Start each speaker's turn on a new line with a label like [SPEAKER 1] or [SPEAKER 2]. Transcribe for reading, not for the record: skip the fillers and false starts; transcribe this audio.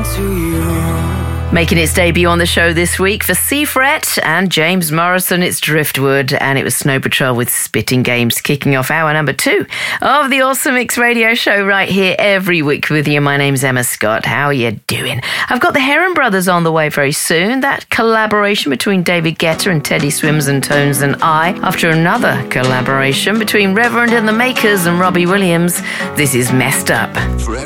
[SPEAKER 1] to you.
[SPEAKER 2] Making its debut on the show this week for Seafret and James Morrison, it's Driftwood, and it was Snow Patrol with Spitting Games kicking off hour number 2 of the Awesome Mix Radio Show right here every week with you. My name's Emma Scott. How are you doing? I've got the Heron Brothers on the way very soon. That collaboration between David Guetta and Teddy Swims and Tones and I, after another collaboration between Reverend and the Makers and Robbie Williams. This is Messed Up.